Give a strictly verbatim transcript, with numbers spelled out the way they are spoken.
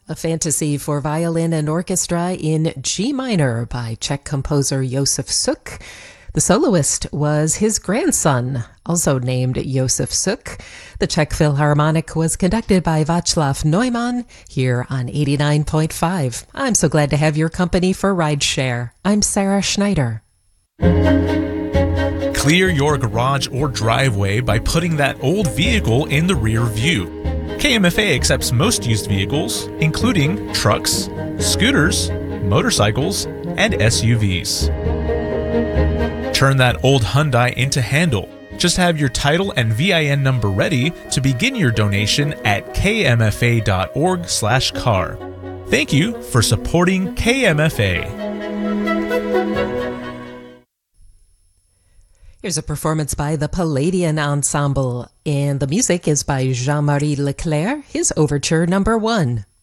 a fantasy for violin and orchestra in G minor by Czech composer Josef Suk. The soloist was his grandson, also named Josef Suk. The Czech Philharmonic was conducted by Václav Neumann here on eighty-nine point five. I'm so glad to have your company for Rideshare. I'm Sarah Schneider. Clear your garage or driveway by putting that old vehicle in the rear view. K M F A accepts most used vehicles, including trucks, scooters, motorcycles, and S U Vs. Turn that old Hyundai into Handle. Just have your title and V I N number ready to begin your donation at k m f a dot org slash car. Thank you for supporting K M F A. Here's a performance by the Palladian Ensemble, and the music is by Jean-Marie Leclerc, his overture number one.